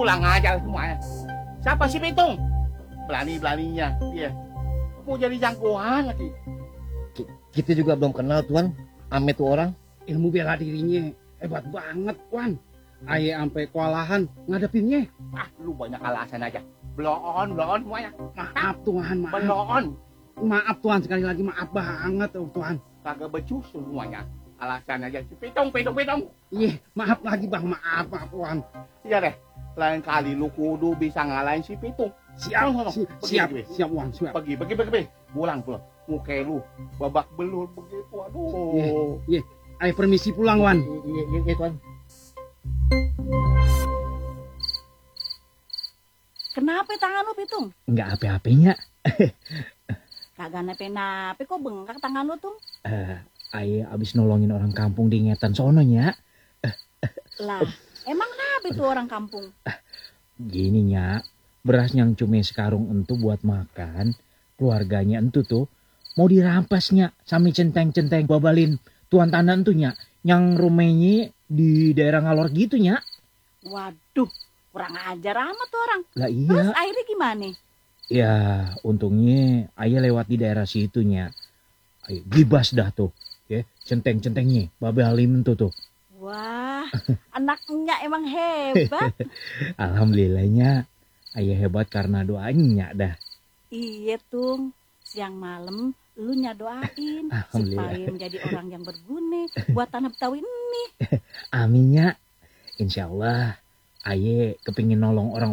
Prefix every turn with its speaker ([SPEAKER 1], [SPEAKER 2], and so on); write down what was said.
[SPEAKER 1] Pulang aja semuanya. Siapa si Pitung? Berani-beraninya dia mau jadi jagoan lagi.
[SPEAKER 2] Kita juga belum kenal Tuan. Ame tuh orang.
[SPEAKER 3] Ilmu bela dirinya hebat banget, Wan. Aye sampai kewalahan ngadepinnya.
[SPEAKER 1] Ah, lu banyak alasan aja. Belon semuanya.
[SPEAKER 3] Maaf Tuhan, maaf.
[SPEAKER 1] Belon.
[SPEAKER 3] Maaf Tuhan, sekali lagi maaf banget Tuhan.
[SPEAKER 1] Kagak becus semuanya. Alasan aja si Pitung.
[SPEAKER 3] Iya, maaf lagi Bang, maaf Tuhan.
[SPEAKER 1] Iya deh. Lain kali lu kudu bisa ngalahin si Pitung.
[SPEAKER 3] Siap Wan, siap.
[SPEAKER 1] Pergi. Pulang. Muka lu babak belur begitu. Aduh.
[SPEAKER 3] Iya. Ayo permisi pulang, Wan.
[SPEAKER 2] Iya Tuan.
[SPEAKER 4] Kenapa tangan lu, Pitung?
[SPEAKER 5] Enggak apa-apanya.
[SPEAKER 4] Kagak nape-nape kok bengkak tangan lu tuh.
[SPEAKER 5] Aye abis nolongin orang kampung di Ngetan sononya.
[SPEAKER 4] Lah, emang kenapa itu orang kampung?
[SPEAKER 5] Gini Nya, beras yang cuma sekarung entu buat makan, keluarganya entu tuh mau dirampasnya sampai centeng-centeng babalin tuan tanah entunya yang rumahnya di daerah Ngalor gitu Nya.
[SPEAKER 4] Waduh, kurang ajar amat tuh orang.
[SPEAKER 5] Lah iya.
[SPEAKER 4] Terus akhirnya gimana?
[SPEAKER 5] Ya untungnya ayah lewat di daerah situnya. Ayo gibas dah tuh. Ya, centeng-centengnya babalin entu tuh.
[SPEAKER 4] Wah, anaknya emang hebat.
[SPEAKER 5] Alhamdulillahnya ayah hebat karena doanya dah.
[SPEAKER 4] Iya Tung, siang malam lu doain supaya menjadi orang yang berguna buat tanah Betawi ini.
[SPEAKER 5] Aminnya, insya Allah ayah kepingin nolong orang